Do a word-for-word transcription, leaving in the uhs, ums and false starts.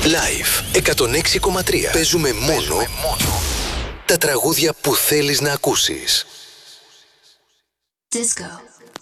Live εκατόν έξι κόμμα τρία. Παίζουμε μόνο τα τραγούδια που θέλεις να ακούσεις. Disco.